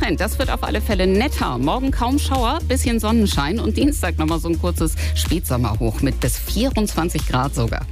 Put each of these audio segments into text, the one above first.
Trend. Das wird auf alle Fälle netter. Morgen kaum Schauer, bisschen Sonnenschein und Dienstag nochmal so ein kurzes Spätsommerhoch mit bis 24 Grad sogar.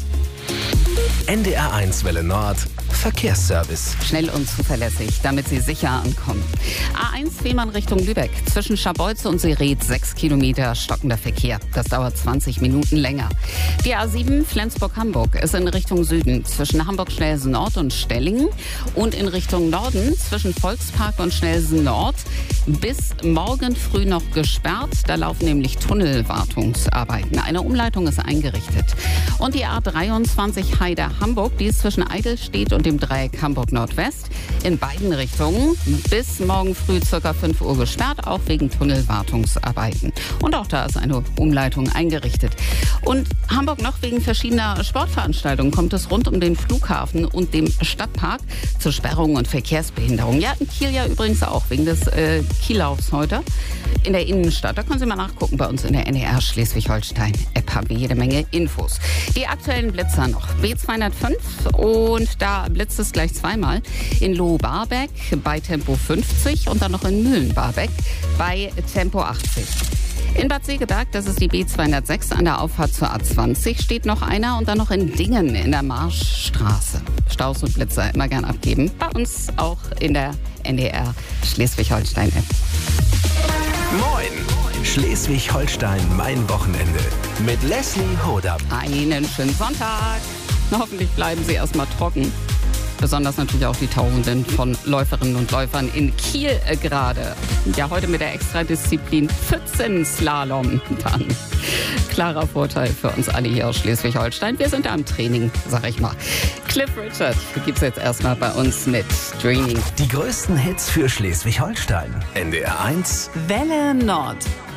NDR1 Welle Nord. Verkehrsservice. Schnell und zuverlässig, damit Sie sicher ankommen. A1 Fehmarn Richtung Lübeck. Zwischen Scharbeutze und Sereet 6 Kilometer stockender Verkehr. Das dauert 20 Minuten länger. Die A7 Flensburg-Hamburg ist in Richtung Süden. Zwischen Hamburg-Schnellsen Nord und Stellingen. Und in Richtung Norden zwischen Volkspark und Schnellsen Nord bis morgen früh noch gesperrt. Da laufen nämlich Tunnelwartungsarbeiten. Eine Umleitung ist eingerichtet. Und die A23 Heide-Hamburg, die ist zwischen Eidelstedt und dem Dreieck Hamburg-Nordwest in beiden Richtungen bis morgen früh ca. 5 Uhr gesperrt, auch wegen Tunnelwartungsarbeiten. Und auch da ist eine Umleitung eingerichtet. Und Hamburg noch wegen verschiedener Sportveranstaltungen kommt es rund um den Flughafen und dem Stadtpark zu Sperrungen und Verkehrsbehinderungen. Ja, in Kiel ja übrigens auch, wegen des Kiellaufs heute in der Innenstadt. Da können Sie mal nachgucken bei uns in der NDR Schleswig-Holstein-App haben wir jede Menge Infos. Die aktuellen Blitzer noch. B205 und da blitzt es gleich zweimal. In Loh-Barbeck bei Tempo 50 und dann noch in Mühlen-Barbeck bei Tempo 80. In Bad Segeberg, das ist die B206 an der Auffahrt zur A20, steht noch einer und dann noch in Dingen in der Marschstraße. Staus und Blitzer immer gern abgeben. Bei uns auch in der NDR Schleswig-Holstein-App. Moin! Schleswig-Holstein, mein Wochenende. Mit Leslie Hodam. Einen schönen Sonntag. Hoffentlich bleiben Sie erstmal trocken. Besonders natürlich auch die Tausenden von Läuferinnen und Läufern in Kiel gerade. Ja, heute mit der Extradisziplin Pfützenslalom. Dann klarer Vorteil für uns alle hier aus Schleswig-Holstein. Wir sind da im Training, sag ich mal. Cliff Richard gibt's jetzt erstmal bei uns mit Dreaming. Die größten Hits für Schleswig-Holstein. NDR1 Welle Nord.